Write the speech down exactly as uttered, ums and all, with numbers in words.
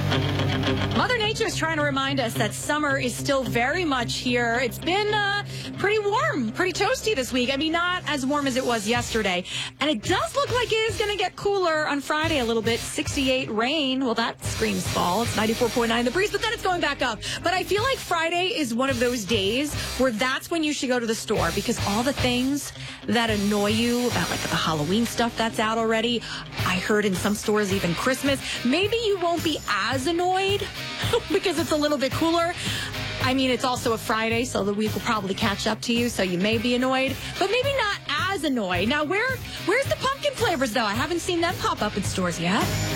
Mother Nature is trying to remind us that summer is still very much here. It's been uh, pretty warm, pretty toasty this week. I mean, not as warm as it was yesterday. And it does look like it is going to get cooler on Friday a little bit. sixty-eight rain. Well, that screams fall. It's ninety-four point nine the breeze, but then it's going back up. But I feel like Friday is one of those days where that's when you should go to the store, because all the things that annoy you about like the Halloween stuff that's out already, I heard in some stores even Christmas, maybe you won't be as annoyed because it's a little bit cooler. I mean, it's also a Friday, so the week will probably catch up to you, so you may be annoyed, but maybe not as annoyed. Now, where where's the pumpkin flavors, though? I haven't seen them pop up in stores yet.